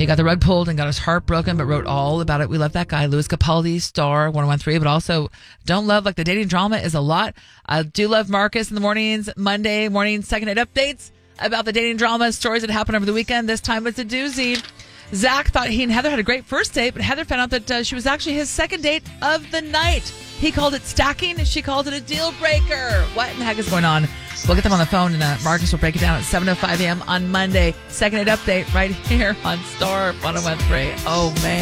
He got the rug pulled and got his heart broken, but wrote all about it. We love that guy. Louis Capaldi, star 101.3, but also don't love, like, the dating drama is a lot. I do love Marcus in the mornings, Monday morning, second date updates about the dating drama stories that happened over the weekend. This time it's a doozy. Zach thought he and Heather had a great first date, but Heather found out that she was actually his second date of the night. He called it stacking, and she called it a deal breaker. What in the heck is going on? We'll get them on the phone, and Marcus will break it down at 7:05 a.m. on Monday. Second date update right here on Star 101.3. Oh, man.